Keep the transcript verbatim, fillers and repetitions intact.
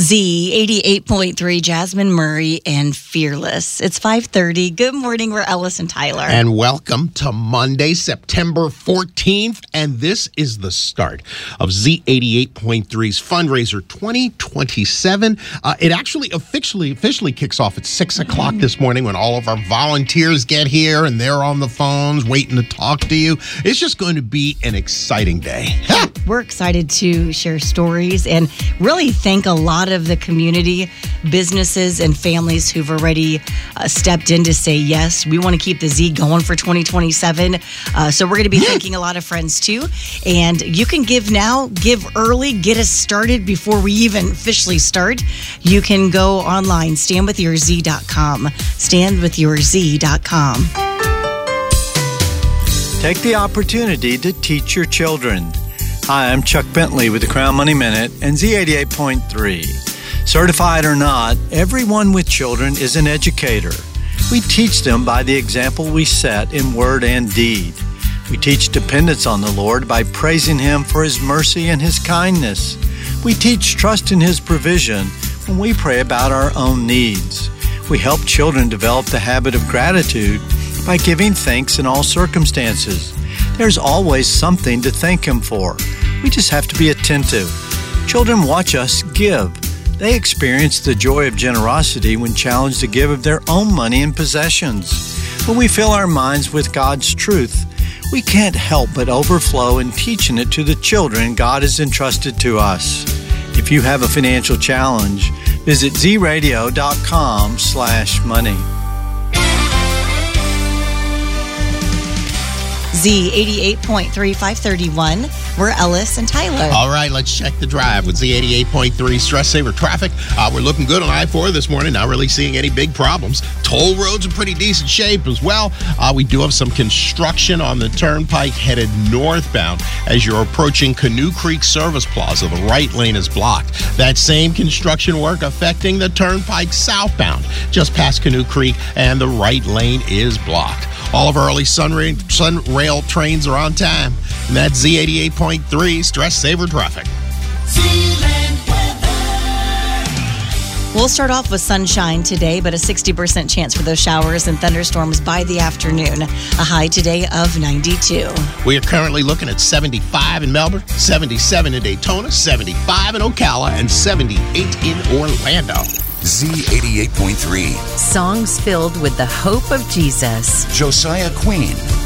Z eighty-eight point three, Jasmine Murray and Fearless. It's five thirty. Good morning. We're Ellis and Tyler. And welcome to Monday, September fourteenth. And this is the start of Z eighty-eight point three's fundraiser twenty twenty-seven. Uh, it actually officially officially kicks off at six o'clock this morning when all of our volunteers get here and they're on the phones waiting to talk to you. It's just going to be an exciting day. Ha! We're excited to share stories and really thank a lot of the community, businesses, and families who've already uh, stepped in to say, yes, we want to keep the Z going for twenty twenty-seven. Uh, so we're going to be thanking a lot of friends too. And you can give now, give early, get us started before we even officially start. You can go online, stand with your z dot com. stand with your z dot com. Take the opportunity to teach your children. Hi, I'm Chuck Bentley with the Crown Money Minute and Z eighty-eight point three. Certified or not, everyone with children is an educator. We teach them by the example we set in word and deed. We teach dependence on the Lord by praising Him for His mercy and His kindness. We teach trust in His provision when we pray about our own needs. We help children develop the habit of gratitude by giving thanks in all circumstances. There's always something to thank Him for. We just have to be attentive. Children watch us give. They experience the joy of generosity when challenged to give of their own money and possessions. When we fill our minds with God's truth, we can't help but overflow in teaching it to the children God has entrusted to us. If you have a financial challenge, visit z radio dot com slash money. Z eighty-eight point three, five thirty-one. We're Ellis and Tyler. All right, let's check the drive with Z eighty-eight point three Stress Saver Traffic. Uh, we're looking good on I four this morning, not really seeing any big problems. Toll roads in pretty decent shape as well. Uh, we do have some construction on the turnpike headed northbound as you're approaching Canoe Creek Service Plaza. The right lane is blocked. That same construction work affecting the turnpike southbound just past Canoe Creek, and the right lane is blocked. All of our early Sunray, Sunrail trains are on time. And that's Z eighty-eight point three Stress Saver Traffic. We'll start off with sunshine today, but a sixty percent chance for those showers and thunderstorms by the afternoon. A high today of ninety-two. We are currently looking at seventy-five in Melbourne, seventy-seven in Daytona, seventy-five in Ocala, and seventy-eight in Orlando. Z eighty-eight point three. Songs filled with the hope of Jesus. Josiah Queen.